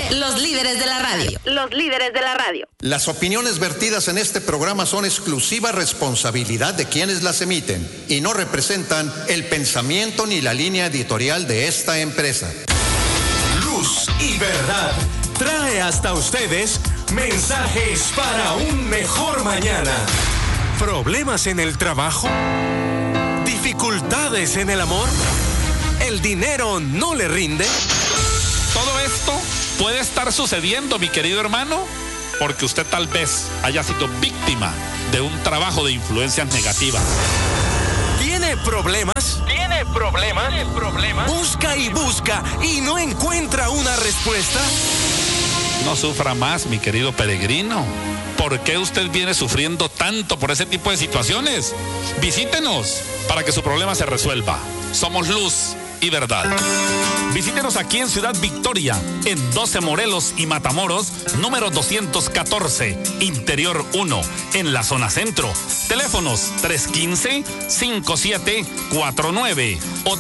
los líderes de la radio. Los líderes de la radio. Las opiniones vertidas en este programa son exclusiva responsabilidad de quienes las emiten y no representan el pensamiento ni la línea editorial de esta empresa. Luz y Verdad trae hasta ustedes mensajes para un mejor mañana. ¿Problemas en el trabajo? ¿Dificultades en el amor? ¿El dinero no le rinde? Todo esto puede estar sucediendo, mi querido hermano, porque usted tal vez haya sido víctima de un trabajo de influencias negativas. ¿Tiene problemas? ¿Tiene problemas? Busca y busca y no encuentra una respuesta. No sufra más, mi querido peregrino. ¿Por qué usted viene sufriendo tanto por ese tipo de situaciones? Visítenos para que su problema se resuelva. Somos Luz y Verdad. Visítenos aquí en Ciudad Victoria, en 12 Morelos y Matamoros, número 214, Interior 1, en la zona centro. Teléfonos 315-5749 o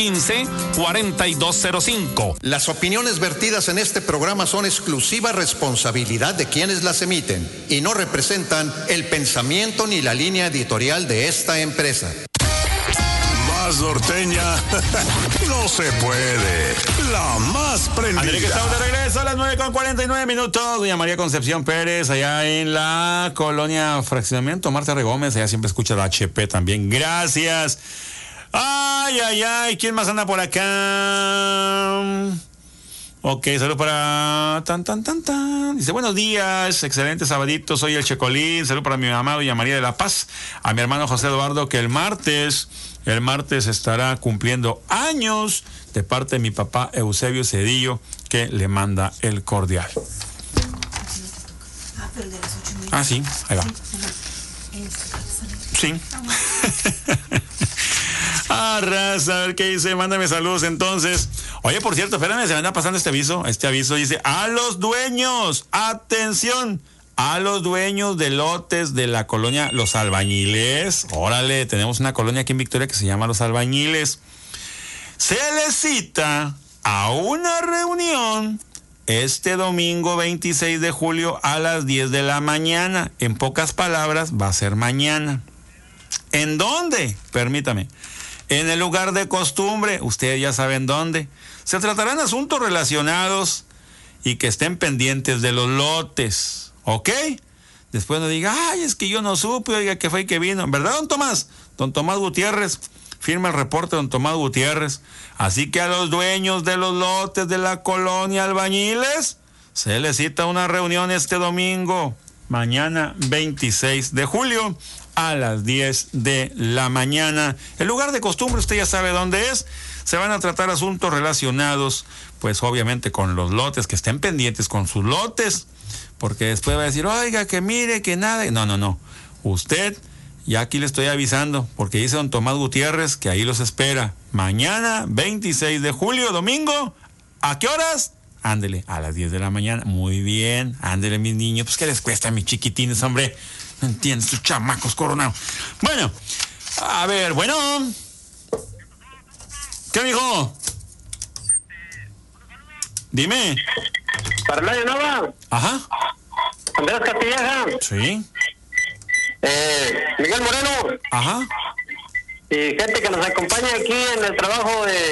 315-4205. Las opiniones vertidas en este programa son exclusiva responsabilidad de quienes las emiten y no representan el pensamiento ni la línea editorial de esta empresa. Más norteña no se puede. La más prendida. André, que estamos de regreso a las 9:49. Doña María Concepción Pérez, allá en la colonia Fraccionamiento Marta R. Gómez, allá siempre escucha la HP también. Gracias. Ay. ¿Quién más anda por acá? Ok, saludos para Dice, buenos días, excelente sabadito, soy el Checolín. Saludos para mi mamá, doña María de la Paz. A mi hermano José Eduardo, que el martes estará cumpliendo años, de parte de mi papá Eusebio Cedillo, que le manda el cordial. Sí, ahí va. Sí. Raza, a ver qué dice, mándame saludos entonces. Oye, por cierto, espérame, se me anda pasando este aviso dice, a los dueños, atención, a los dueños de lotes de la colonia Los Albañiles. Órale, tenemos una colonia aquí en Victoria que se llama Los Albañiles. Se les cita a una reunión este domingo 26 de julio a las 10 de la mañana. En pocas palabras, va a ser mañana. ¿En dónde? Permítame. En el lugar de costumbre, ustedes ya saben dónde. Se tratarán asuntos relacionados y que estén pendientes de los lotes. ¿Ok? Después no diga, es que yo no supe, oiga, que fue y que vino. ¿Verdad, don Tomás? Don Tomás Gutiérrez. Firma el reporte, don Tomás Gutiérrez. Así que a los dueños de los lotes de la colonia Albañiles se les cita una reunión este domingo, mañana 26 de julio, a las 10 de la mañana. El lugar de costumbre, usted ya sabe dónde es. Se van a tratar asuntos relacionados, pues obviamente con los lotes, que estén pendientes con sus lotes. Porque después va a decir, oiga, que mire, que nada. No. Usted, ya aquí le estoy avisando, porque dice don Tomás Gutiérrez que ahí los espera. Mañana, 26 de julio, domingo. ¿A qué horas? Ándele, a las 10 de la mañana. Muy bien, ándele, mis niños. Pues, ¿qué les cuesta a mis chiquitines, hombre? No entiendes, sus chamacos coronados. Bueno, a ver, bueno. ¿Qué, mijo? Dime. Para el año nuevo. Ajá. Andrés Castilleja. Sí. Miguel Moreno. Ajá. Y gente que nos acompaña aquí en el trabajo de